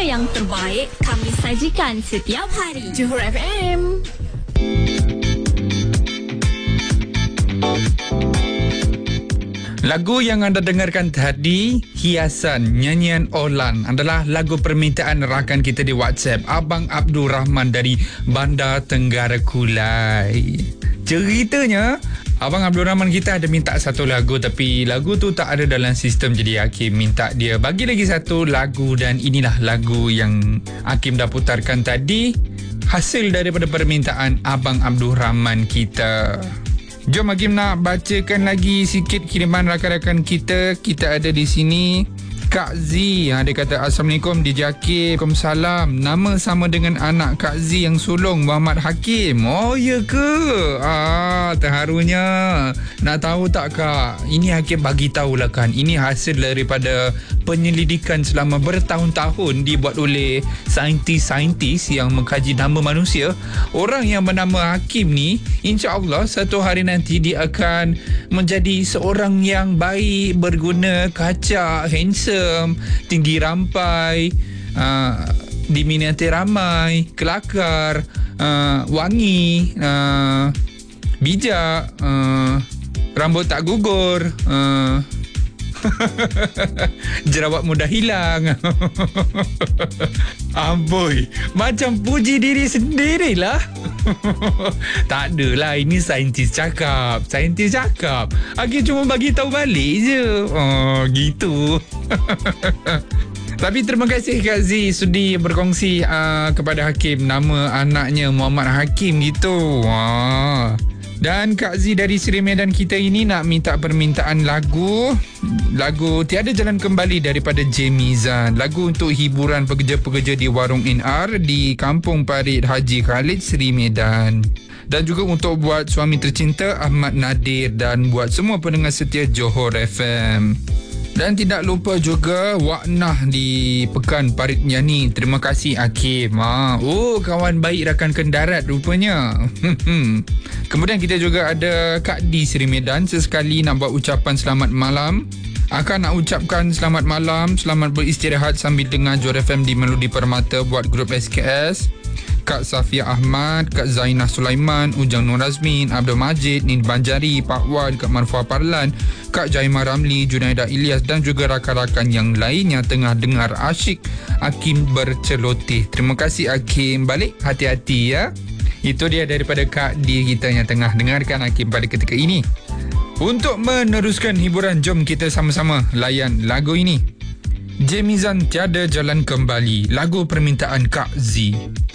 yang terbaik kami sajikan setiap hari. Johor FM. Lagu yang anda dengarkan tadi, Hiasan, nyanyian Olan, adalah lagu permintaan rakan kita di WhatsApp, Abang Abdul Rahman dari Bandar Tenggara Kulai. Ceritanya, Abang Abdul Rahman kita ada minta satu lagu, tapi lagu tu tak ada dalam sistem. Jadi Hakim minta dia bagi lagi satu lagu, dan inilah lagu yang Hakim dah putarkan tadi, hasil daripada permintaan Abang Abdul Rahman kita. Jom Hakim nak bacakan lagi sikit kiriman rakan-rakan kita. Kita ada di sini Kak Z. Dia kata, Assalamualaikum DJ Hakim. Waalaikumsalam. Nama sama dengan anak Kak Z yang sulung, Muhammad Hakim. Oh ya ke? Terharunya. Nak tahu tak Kak? Ini Hakim bagi tahulah kan. Ini hasil daripada penyelidikan selama bertahun-tahun dibuat oleh saintis-saintis yang mengkaji nama manusia. Orang yang bernama Hakim ni, insya-Allah satu hari nanti dia akan menjadi seorang yang baik, berguna, kacak, handsome, tinggi rampai, diminati ramai, kelakar, wangi, bijak, rambut tak gugur, jerawat mudah hilang. Amboi, macam puji diri sendirilah. Tak adalah, ini saintis cakap. Hakim cuma bagi tahu balik je. Gitu. Tapi terima kasih Kak Z sudi berkongsi kepada Hakim nama anaknya Muhammad Hakim gitu. Dan Kak Z dari Seri Medan kita ini nak minta permintaan lagu Tiada Jalan Kembali daripada Jemizan. Lagu untuk hiburan pekerja-pekerja di Warung NR di Kampung Parit Haji Khalid, Seri Medan. Dan juga untuk buat suami tercinta Ahmad Nadir, dan buat semua pendengar setia Johor FM. Dan tidak lupa juga Wak Nah di Pekan Parit Miani. Terima kasih Hakim. Kawan baik rakan kendarat rupanya. Kemudian kita juga ada Kak D Seri Medan. Sesekali nak buat ucapan selamat malam. Akan nak ucapkan selamat malam, selamat beristirahat sambil dengar Johor FM di Melodi Permata buat grup SKS. Kak Safia Ahmad, Kak Zainah Sulaiman, Ujang Nur Azmin, Abdul Majid, Nin Banjari, Pak Wan, Kak Marfua Parlan, Kak Jaimah Ramli, Junaidah Ilyas, dan juga rakan-rakan yang lainnya tengah dengar asyik Hakim berceloteh. Terima kasih Hakim. Balik hati-hati ya. Itu dia daripada Kak D kita yang tengah dengarkan Hakim pada ketika ini. Untuk meneruskan hiburan, jom kita sama-sama layan lagu ini. Jemizan, Tiada Jalan Kembali, lagu permintaan Kak Z.